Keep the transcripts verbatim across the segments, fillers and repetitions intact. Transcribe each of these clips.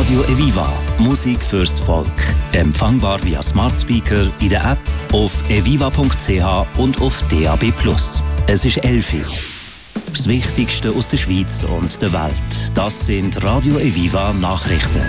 Radio Eviva. Musik fürs Volk. Empfangbar via Smart Speaker, in der App, auf eviva punkt c h und auf D A B plus. Es ist elf Uhr. Das Wichtigste aus der Schweiz und der Welt. Das sind Radio Eviva Nachrichten.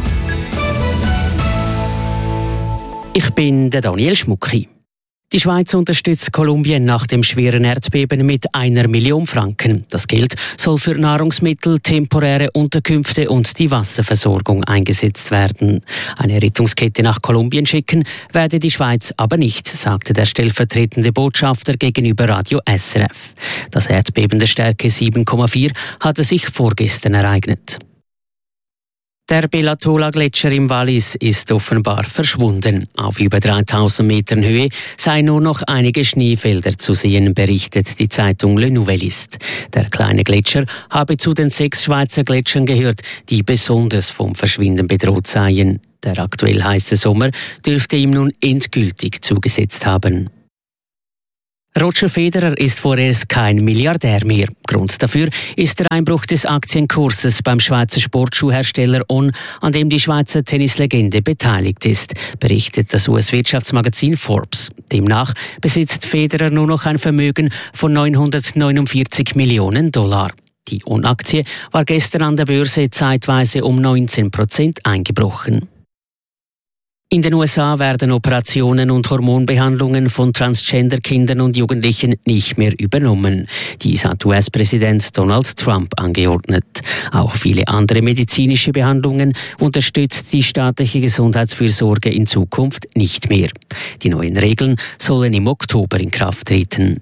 Ich bin der Daniel Schmucki. Die Schweiz unterstützt Kolumbien nach dem schweren Erdbeben mit einer Million Franken. Das Geld soll für Nahrungsmittel, temporäre Unterkünfte und die Wasserversorgung eingesetzt werden. Eine Rettungskette nach Kolumbien schicken werde die Schweiz aber nicht, sagte der stellvertretende Botschafter gegenüber Radio S R F. Das Erdbeben der Stärke sieben Komma vier hatte sich vorgestern ereignet. Der Belatola-Gletscher im Wallis ist offenbar verschwunden. Auf über dreitausend Metern Höhe seien nur noch einige Schneefelder zu sehen, berichtet die Zeitung Le Nouvelliste. Der kleine Gletscher habe zu den sechs Schweizer Gletschern gehört, die besonders vom Verschwinden bedroht seien. Der aktuell heiße Sommer dürfte ihm nun endgültig zugesetzt haben. Roger Federer ist vorerst kein Milliardär mehr. Grund dafür ist der Einbruch des Aktienkurses beim Schweizer Sportschuhhersteller On, an dem die Schweizer Tennislegende beteiligt ist, berichtet das U S-Wirtschaftsmagazin Forbes. Demnach besitzt Federer nur noch ein Vermögen von neunhundertneunundvierzig Millionen Dollar. Die On-Aktie war gestern an der Börse zeitweise um neunzehn Prozent eingebrochen. In den U S A werden Operationen und Hormonbehandlungen von Transgender-Kindern und Jugendlichen nicht mehr übernommen. Dies hat U S-Präsident Donald Trump angeordnet. Auch viele andere medizinische Behandlungen unterstützt die staatliche Gesundheitsfürsorge in Zukunft nicht mehr. Die neuen Regeln sollen im Oktober in Kraft treten.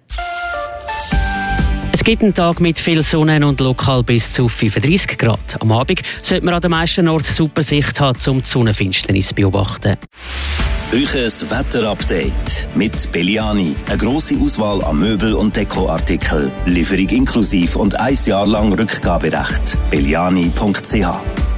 Es gibt einen Tag mit viel Sonne und lokal bis zu fünfunddreissig Grad. Am Abend sollte man an den meisten Orten super Sicht haben, um die Sonnenfinsternis zu beobachten. Euches Wetterupdate mit Belliani. Eine grosse Auswahl an Möbel- und Dekoartikeln. Lieferung inklusiv und ein Jahr lang Rückgaberecht. belliani punkt c h